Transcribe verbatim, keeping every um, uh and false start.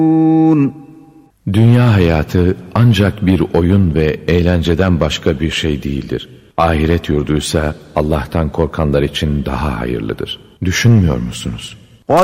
Dünya hayatı ancak bir oyun ve eğlenceden başka bir şey değildir. Ahiret yurduysa Allah'tan korkanlar için daha hayırlıdır. Düşünmüyor musunuz?